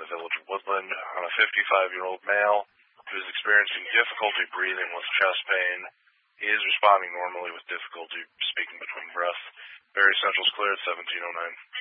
village of Woodland on a 55-year-old male who is experiencing difficulty breathing with chest pain. He is responding normally with difficulty speaking between breaths. Barrie Central's clear at 1709.